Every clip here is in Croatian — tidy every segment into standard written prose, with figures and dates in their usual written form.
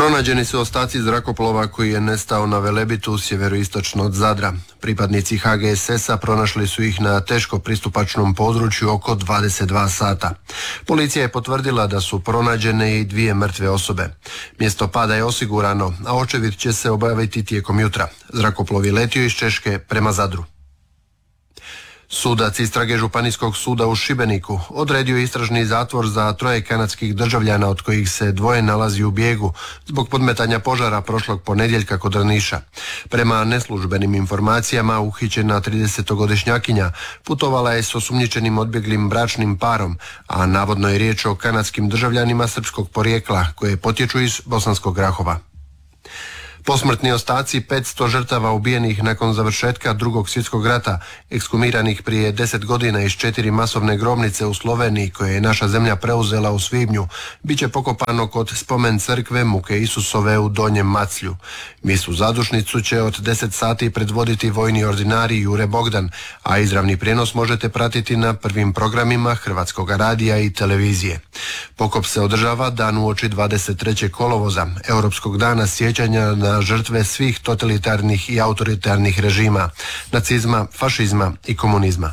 Pronađeni su ostaci zrakoplova koji je nestao na Velebitu sjeveroistočno od Zadra. Pripadnici HGSS-a pronašli su ih na teško pristupačnom području oko 22 sata. Policija je potvrdila da su pronađene i 2 mrtve osobe. Mjesto pada je osigurano, a očevid će se obaviti tijekom jutra. Zrakoplov je letio iz Češke prema Zadru. Sudac istrage Županijskog suda u Šibeniku odredio istražni zatvor za 3 kanadskih državljana, od kojih se 2 nalazi u bijegu zbog podmetanja požara prošlog ponedjeljka kod Drniša. Prema neslužbenim informacijama, uhićena 30-godišnjakinja putovala je s osumnjičenim odbjeglim bračnim parom, a navodno je riječ o kanadskim državljanima srpskog porijekla koje potječu iz Bosanskog Grahova. Posmrtni ostaci 500 žrtava ubijenih nakon završetka Drugog svjetskog rata, ekshumiranih prije 10 godina iz 4 masovne grobnice u Sloveniji koje je naša zemlja preuzela u svibnju, bit će pokopano kod spomen crkve Muke Isusove u Donjem Maclju. Misu zadušnicu će od 10 sati predvoditi vojni ordinarij Jure Bogdan, a izravni prijenos možete pratiti na prvim programima Hrvatskog radija i televizije. Pokop se održava dan uoči 23. kolovoza, Europskog dana sjećanja na žrtve svih totalitarnih i autoritarnih režima, nacizma, fašizma i komunizma.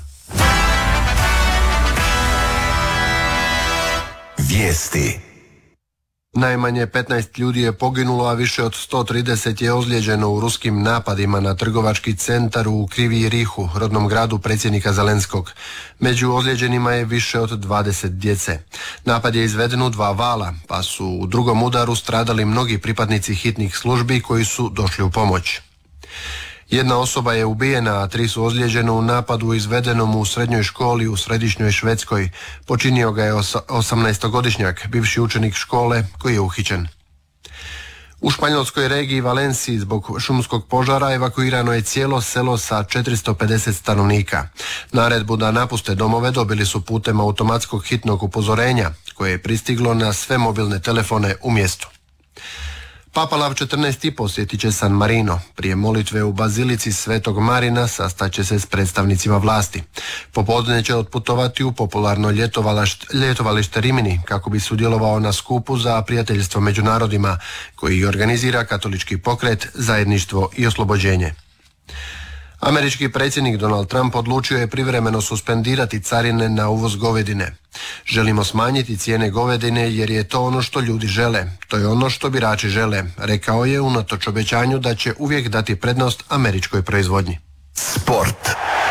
Vijesti. Najmanje 15 ljudi je poginulo, a više od 130 je ozlijeđeno u ruskim napadima na trgovački centar u Kriviji Rihu, rodnom gradu predsjednika Zelenskog. Među ozlijeđenima je više od 20 djece. Napad je izveden u 2 vala, pa su u drugom udaru stradali mnogi pripadnici hitnih službi koji su došli u pomoć. 1 osoba je ubijena, a 3 su ozlijeđene u napadu izvedenom u srednjoj školi u središnjoj Švedskoj. Počinio ga je 18-godišnjak, bivši učenik škole koji je uhićen. U španjolskoj regiji Valenciji zbog šumskog požara evakuirano je cijelo selo sa 450 stanovnika. Naredbu da napuste domove dobili su putem automatskog hitnog upozorenja koje je pristiglo na sve mobilne telefone u mjestu. Papa Lav XIV posjetit će San Marino. Prije molitve u bazilici Svetog Marina sastaće se s predstavnicima vlasti. Popodne će otputovati u popularno ljetovalište Rimini kako bi sudjelovao na skupu za prijateljstvo među narodima koji organizira katolički pokret Zajedništvo i oslobođenje. Američki predsjednik Donald Trump odlučio je privremeno suspendirati carine na uvoz govedine. Želimo smanjiti cijene govedine jer je to ono što ljudi žele. To je ono što birači žele, rekao je unatoč obećanju da će uvijek dati prednost američkoj proizvodnji. Sport.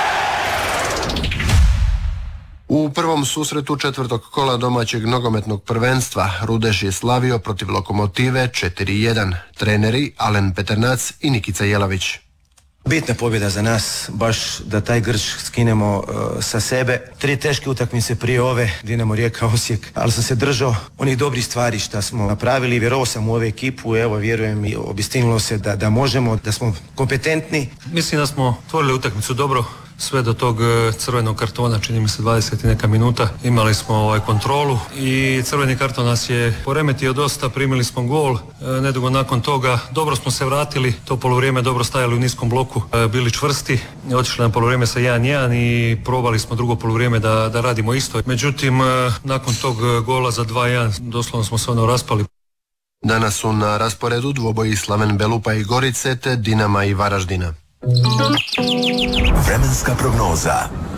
U prvom susretu 4. kola domaćeg nogometnog prvenstva Rudeš je slavio protiv Lokomotive 4:1. Treneri Alen Peternac i Nikica Jelavić. Bitna pobjeda za nas, baš da taj grč skinemo sa sebe. 3 teške utakmice prije ove, Dinamo, Rijeka, Osijek, ali sam se držao onih dobrih stvari što smo napravili. Vjerovao sam u ovu ekipu, evo vjerujem i obistinilo se da možemo, da smo kompetentni. Mislim da smo otvorili utakmicu dobro. Sve do tog crvenog kartona, čini mi se 20 i neka minuta, imali smo kontrolu i crveni karton nas je poremetio dosta, primili smo gol, nedugo nakon toga dobro smo se vratili, to polovrijeme dobro stajali u niskom bloku, bili čvrsti, otišli na polovrijeme sa 1:1 i probali smo drugo polovrijeme da radimo isto. Međutim, nakon tog gola za 2:1 doslovno smo se raspali. Danas su na rasporedu dvoboji Slaven Belupa i Gorice te Dinama i Varaždina. Vremenska prognoza.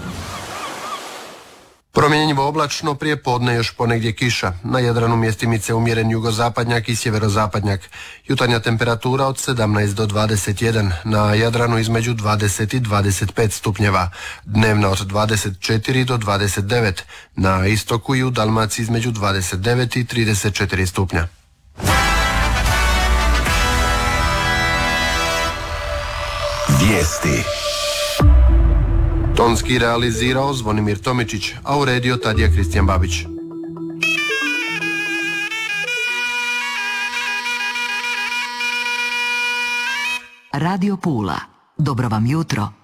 Promjenjivo oblačno, prije podne još ponegdje kiša. Na Jadranu mjestimice umjeren jugozapadnjak i sjeverozapadnjak. Jutarnja temperatura od 17 do 21. Na Jadranu između 20 i 25 stupnjeva. Dnevna od 24 do 29. Na istoku i u Dalmaciji između 29 i 34 stupnja. Vijesti. Tonski realizirao Zvonimir Tomičić, a uredio Tadija Kristijan Babić. Radio Pula. Dobro vam jutro.